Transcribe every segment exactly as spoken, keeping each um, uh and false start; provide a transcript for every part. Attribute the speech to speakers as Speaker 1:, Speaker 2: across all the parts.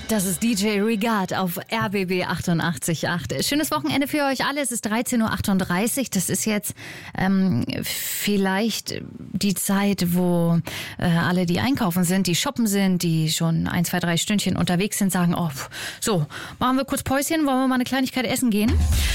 Speaker 1: Das ist D J Regard auf R B B achtundachtzig Komma acht. Schönes Wochenende für euch alle. Es ist dreizehn Uhr achtunddreißig. Das ist jetzt ähm, vielleicht die Zeit, wo äh, alle, die einkaufen sind, die shoppen sind, die schon ein, zwei, drei Stündchen unterwegs sind, sagen, oh, so, machen wir kurz Päuschen, wollen wir mal eine Kleinigkeit essen gehen?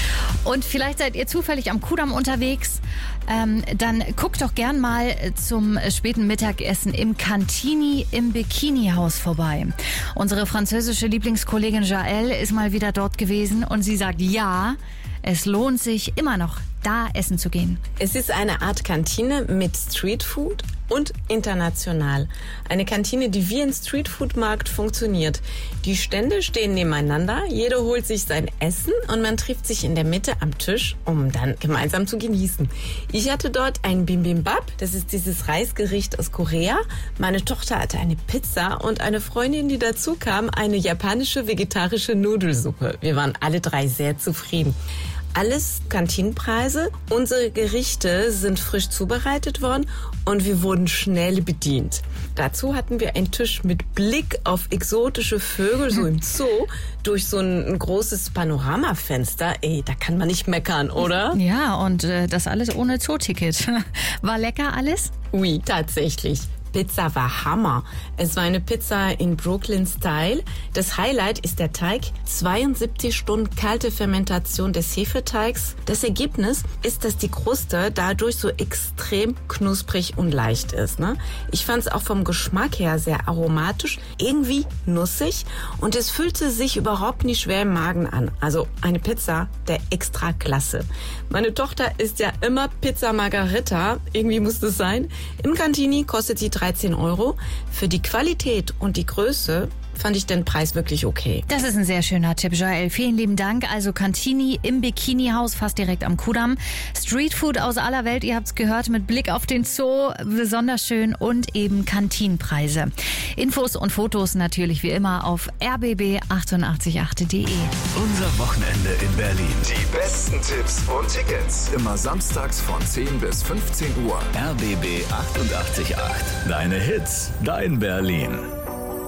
Speaker 1: Und vielleicht seid ihr zufällig am Kudamm unterwegs. Ähm, dann guckt doch gern mal zum späten Mittagessen im Cantini im Bikini-Haus vorbei. Unsere französische Lieblingskollegin Jael ist mal wieder dort gewesen und sie sagt, ja, es lohnt sich immer noch, da essen zu gehen.
Speaker 2: Es ist eine Art Kantine mit Streetfood und international. Eine Kantine, die wie ein Streetfood-Markt funktioniert. Die Stände stehen nebeneinander, jeder holt sich sein Essen und man trifft sich in der Mitte am Tisch, um dann gemeinsam zu genießen. Ich hatte dort ein Bibimbap, das ist dieses Reisgericht aus Korea. Meine Tochter hatte eine Pizza und eine Freundin, die dazu kam, eine japanische vegetarische Nudelsuppe. Wir waren alle drei sehr zufrieden. Alles Kantinenpreise. Unsere Gerichte sind frisch zubereitet worden und wir wurden schnell bedient. Dazu hatten wir einen Tisch mit Blick auf exotische Vögel, so im Zoo, durch so ein großes Panoramafenster. Ey, da kann man nicht meckern, oder?
Speaker 1: Ja, und äh, das alles ohne Zooticket. War lecker alles?
Speaker 2: Oui, tatsächlich. Pizza war Hammer. Es war eine Pizza in Brooklyn-Style. Das Highlight ist der Teig. zweiundsiebzig Stunden kalte Fermentation des Hefeteigs. Das Ergebnis ist, dass die Kruste dadurch so extrem knusprig und leicht ist. Ne? Ich fand es auch vom Geschmack her sehr aromatisch, irgendwie nussig und es fühlte sich überhaupt nicht schwer im Magen an. Also eine Pizza der Extraklasse. Meine Tochter isst ja immer Pizza Margarita. Irgendwie muss das sein. Im Cantini kostet sie dreizehn Euro. Für die Qualität und die Größe fand ich den Preis wirklich okay.
Speaker 1: Das ist ein sehr schöner Tipp, Joel. Vielen lieben Dank. Also Cantini im Bikini-Haus, fast direkt am Kudamm. Streetfood aus aller Welt, ihr habt es gehört, mit Blick auf den Zoo, besonders schön und eben Kantinenpreise. Infos und Fotos natürlich wie immer auf r b b achtundachtzig Komma acht punkt de.
Speaker 3: Unser Wochenende in Berlin. Die besten Tipps und Tickets. Immer samstags von zehn bis fünfzehn Uhr. R B B achtundachtzig Komma acht. Deine Hits, dein Berlin.